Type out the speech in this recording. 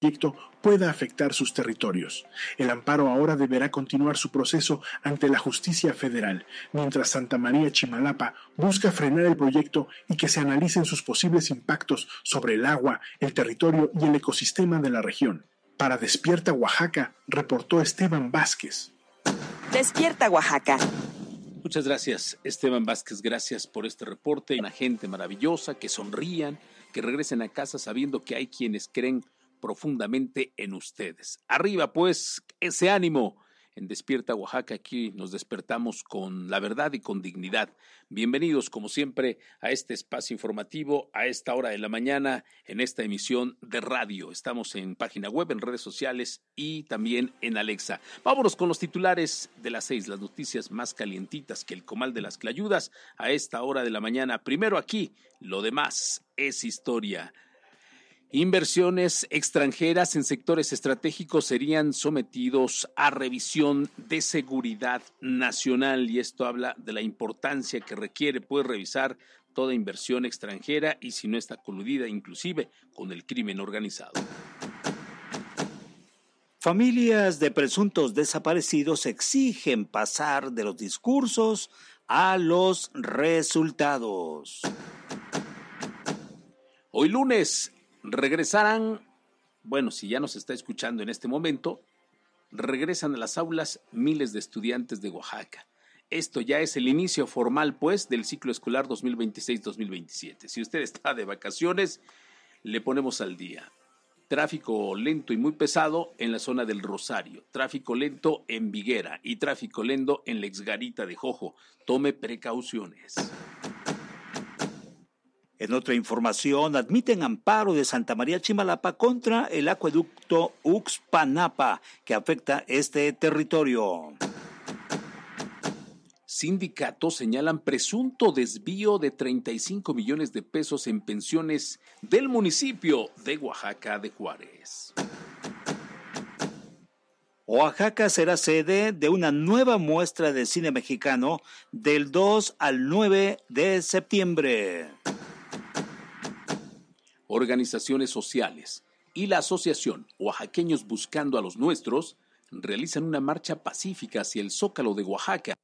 proyecto pueda afectar sus territorios. El amparo ahora deberá continuar su proceso ante la justicia federal, mientras Santa María Chimalapa busca frenar el proyecto y que se analicen sus posibles impactos sobre el agua, el territorio y el ecosistema de la región. Para Despierta Oaxaca, reportó Esteban Vázquez. Despierta Oaxaca. Muchas gracias, Esteban Vázquez, gracias por este reporte. Una gente maravillosa, que sonrían, que regresen a casa sabiendo que hay quienes creen profundamente en ustedes. Arriba, pues, ese ánimo. En Despierta Oaxaca, aquí nos despertamos con la verdad y con dignidad. Bienvenidos, como siempre, a este espacio informativo, a esta hora de la mañana, en esta emisión de radio. Estamos en página web, en redes sociales y también en Alexa. Vámonos con los titulares de las 6, las noticias más calientitas que el comal de las clayudas a esta hora de la mañana. Primero aquí, lo demás es historia. Inversiones extranjeras en sectores estratégicos serían sometidos a revisión de seguridad nacional y esto habla de la importancia que requiere revisar toda inversión extranjera y si no está coludida inclusive con el crimen organizado. Familias de presuntos desaparecidos exigen pasar de los discursos a los resultados. Hoy lunes regresarán, bueno, si ya nos está escuchando en este momento, regresan a las aulas miles de estudiantes de Oaxaca. Esto ya es el inicio formal, pues, del ciclo escolar 2026-2027. Si usted está de vacaciones, le ponemos al día. Tráfico lento y muy pesado en la zona del Rosario, tráfico lento en Viguera y tráfico lento en la Exgarita de Jojo. Tome precauciones. En otra información, admiten amparo de Santa María Chimalapa contra el acueducto Uxpanapa, que afecta este territorio. Sindicatos señalan presunto desvío de 35 millones de pesos en pensiones del municipio de Oaxaca de Juárez. Oaxaca será sede de una nueva muestra de cine mexicano del 2 al 9 de septiembre. Organizaciones sociales y la asociación Oaxaqueños Buscando a los Nuestros realizan una marcha pacífica hacia el Zócalo de Oaxaca